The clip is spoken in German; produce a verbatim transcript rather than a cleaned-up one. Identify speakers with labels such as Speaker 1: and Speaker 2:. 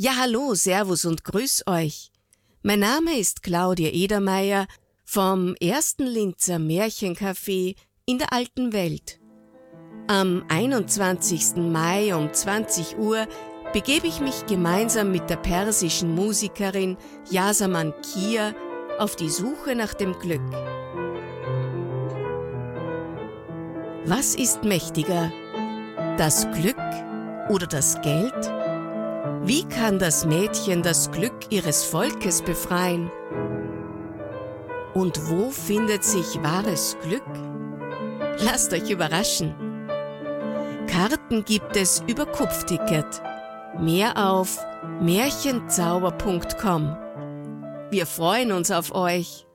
Speaker 1: Ja, hallo, servus und grüß euch. Mein Name ist Claudia Edermeier vom ersten Linzer Märchencafé in der alten Welt. Am einundzwanzigsten Mai um zwanzig Uhr begebe ich mich gemeinsam mit der persischen Musikerin Yasaman Kia auf die Suche nach dem Glück. Was ist mächtiger, das Glück oder das Geld? Wie kann das Mädchen das Glück ihres Volkes befreien? Und wo findet sich wahres Glück? Lasst euch überraschen. Karten gibt es über Kupfticket. Mehr auf märchenzauber punkt com. Wir freuen uns auf euch.